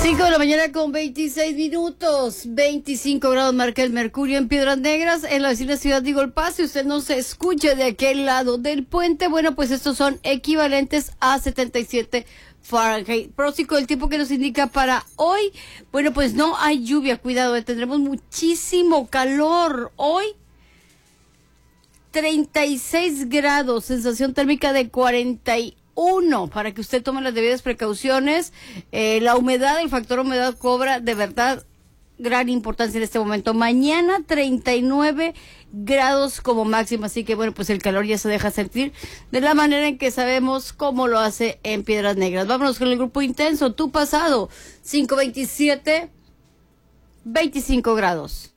5 de la mañana con 26 minutos, 25 grados marca el mercurio en Piedras Negras, en la vecina ciudad de Eagle Pass. Si usted no se escucha de aquel lado del puente, bueno, pues estos son equivalentes a 77 Fahrenheit. Próximo el tiempo que nos indica para hoy, bueno, pues no hay lluvia, cuidado, tendremos muchísimo calor hoy. 36 grados, sensación térmica de 41, para que usted tome las debidas precauciones. La humedad, el factor humedad cobra de verdad gran importancia en este momento. Mañana 39 grados como máximo, así que bueno, pues el calor ya se deja sentir de la manera en que sabemos cómo lo hace en Piedras Negras. Vámonos con el grupo intenso, tu pasado, 527, 25 grados.